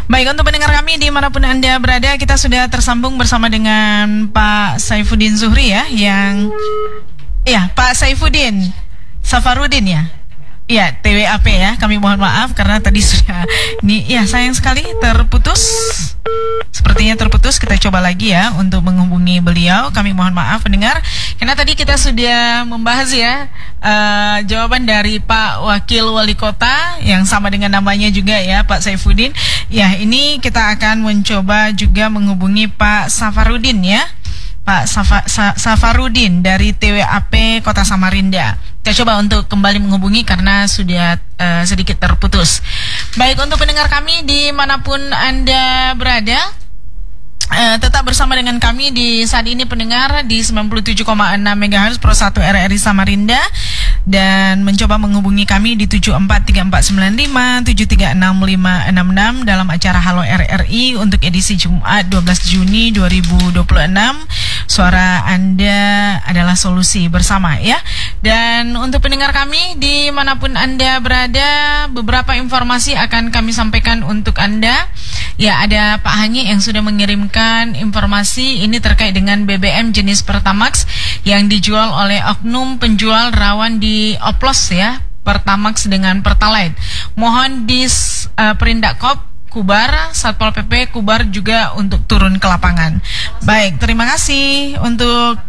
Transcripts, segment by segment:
Baik, untuk pendengar kami dimanapun Anda berada, kita sudah tersambung bersama dengan Pak Saifuddin Zuhri ya, Pak Saifuddin Safarudin ya. Iya, TWAP ya. Kami mohon maaf karena tadi sudah sayang sekali terputus. Sepertinya terputus. Kita coba lagi ya untuk menghubungi beliau. Kami mohon maaf pendengar karena tadi kita sudah membahas ya jawaban dari Pak Wakil Wali Kota yang sama dengan namanya juga ya, Pak Saifuddin. Ya, ini kita akan mencoba juga menghubungi Pak Safarudin ya. Pak Safarudin dari TWAP Kota Samarinda. Kita coba untuk kembali menghubungi karena sudah sedikit terputus. Baik, untuk pendengar kami dimanapun Anda berada, tetap bersama dengan kami di saat ini pendengar di 97,6 MHz Pro 1 RRI Samarinda dan mencoba menghubungi kami di 743495 736566 dalam acara Halo RRI untuk edisi Jumat 12 Juni 2026. Suara Anda adalah solusi bersama ya. Dan untuk pendengar kami dimanapun Anda berada, beberapa informasi akan kami sampaikan untuk Anda. Ya, ada Pak Hanyi yang sudah mengirimkan informasi ini terkait dengan BBM jenis Pertamax yang dijual oleh oknum penjual rawan di oplos ya, Pertamax dengan Pertalite. Mohon Perindakop Kubar, Satpol PP Kubar juga untuk turun ke lapangan. Baik, terima kasih untuk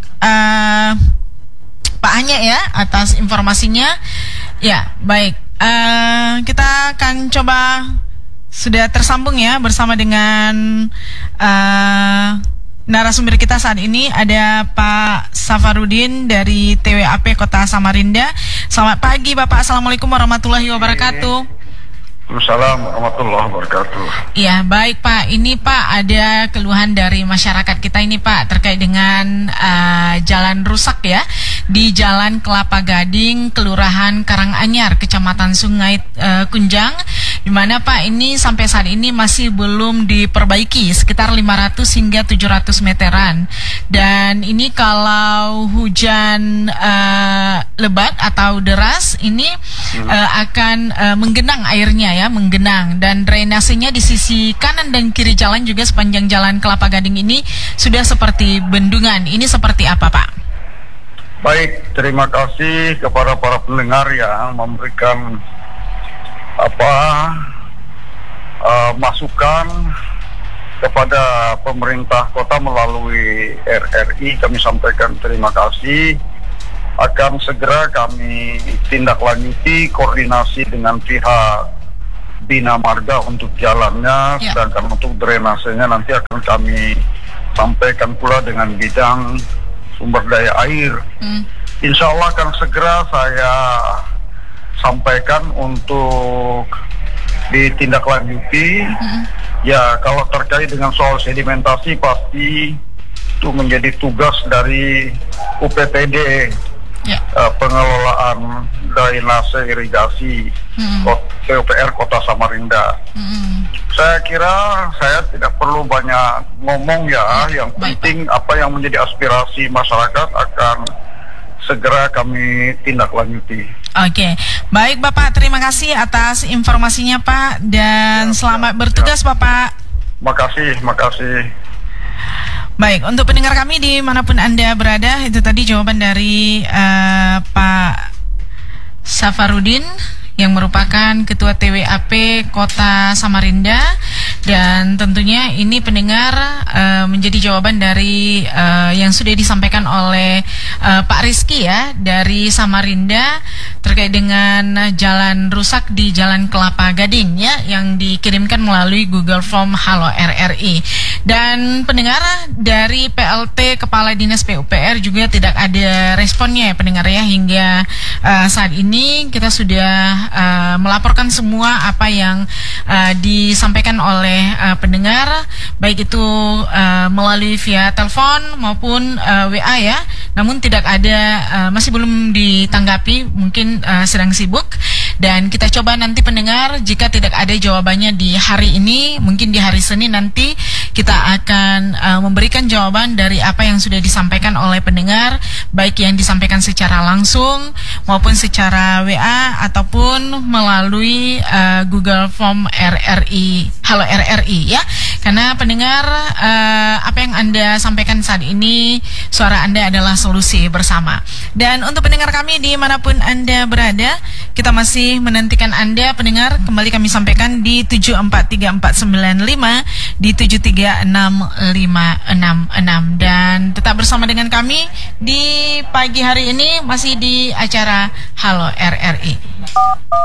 Pak Hanyi ya atas informasinya. Ya, baik. Kita akan coba sudah tersambung ya bersama dengan narasumber kita saat ini ada Pak Safarudin dari TWAP Kota Samarinda. Selamat pagi Bapak, Assalamualaikum warahmatullahi wabarakatuh. Waalaikumsalam warahmatullahi wabarakatuh. Ya, baik Pak. Ini Pak ada keluhan dari masyarakat kita ini Pak terkait dengan jalan rusak ya di Jalan Kelapa Gading, Kelurahan Karanganyar, Kecamatan Sungai Kunjang, di mana Pak ini sampai saat ini masih belum diperbaiki sekitar 500 hingga 700 meteran. Dan ini kalau hujan lebat atau deras ini akan menggenang airnya ya, menggenang, dan drainasenya di sisi kanan dan kiri jalan juga sepanjang Jalan Kelapa Gading ini sudah seperti bendungan. Ini seperti apa Pak? Baik, terima kasih kepada para pendengar yang memberikan masukan kepada pemerintah kota melalui RRI. Kami sampaikan terima kasih. Akan segera kami tindak lanjuti koordinasi dengan pihak Bina Marga untuk jalannya, sedangkan untuk drainasenya nanti akan kami sampaikan pula dengan bidang sumber daya air. Insya Allah akan segera saya sampaikan untuk ditindaklanjuti. Ya, kalau terkait dengan soal sedimentasi pasti itu menjadi tugas dari UPTD, pengelolaan drainase irigasi PUPR Kota Samarinda. Saya kira saya tidak perlu banyak ngomong ya, yang penting apa yang menjadi aspirasi masyarakat akan segera kami tindak lanjuti. Oke, baik Bapak, terima kasih atas informasinya Pak, dan selamat bertugas Bapak. Makasih. Baik, untuk pendengar kami dimanapun Anda berada, itu tadi jawaban dari Pak Safarudin yang merupakan Ketua TWAP Kota Samarinda. Dan tentunya ini pendengar menjadi jawaban dari yang sudah disampaikan oleh Pak Rizky ya dari Samarinda terkait dengan jalan rusak di Jalan Kelapa Gading ya, yang dikirimkan melalui Google Form Halo RRI. Dan pendengar dari PLT Kepala Dinas PUPR juga tidak ada responnya ya pendengar ya, hingga saat ini kita sudah melaporkan semua apa yang disampaikan oleh pendengar, baik itu melalui via telepon maupun WA ya, namun tidak ada, masih belum ditanggapi, mungkin sedang sibuk. Dan kita coba nanti pendengar, jika tidak ada jawabannya di hari ini, mungkin di hari Senin nanti kita akan memberikan jawaban dari apa yang sudah disampaikan oleh pendengar, baik yang disampaikan secara langsung maupun secara WA ataupun melalui Google Form RRI, Halo RRI ya. Karena pendengar, apa yang Anda sampaikan saat ini, suara Anda adalah solusi bersama. Dan untuk pendengar kami dimanapun Anda berada, kita masih menantikan Anda pendengar. Kembali kami sampaikan di 743495, di 736566, dan tetap bersama dengan kami di pagi hari ini masih di acara Halo RRI.